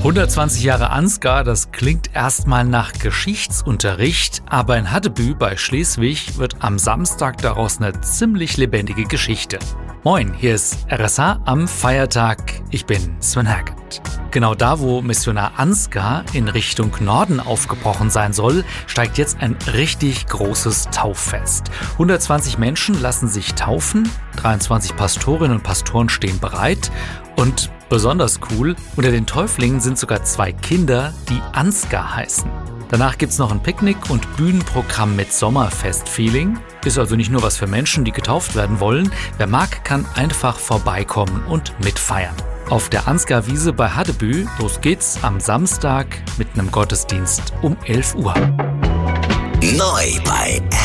120 Jahre Ansgar, das klingt erstmal nach Geschichtsunterricht, aber in Haddeby bei Schleswig wird am Samstag daraus eine ziemlich lebendige Geschichte. Moin, hier ist RSH am Feiertag. Ich bin Sven Herget. Genau da, wo Missionar Ansgar in Richtung Norden aufgebrochen sein soll, steigt jetzt ein richtig großes Tauffest. 120 Menschen lassen sich taufen, 23 Pastorinnen und Pastoren stehen bereit und besonders cool, unter den Täuflingen sind sogar 2 Kinder, die Ansgar heißen. Danach gibt's noch ein Picknick und Bühnenprogramm mit Sommerfest-Feeling. Ist also nicht nur was für Menschen, die getauft werden wollen. Wer mag, kann einfach vorbeikommen und mitfeiern. Auf der Ansgar-Wiese bei Haddeby, los geht's am Samstag mit einem Gottesdienst um 11 Uhr. Neu bei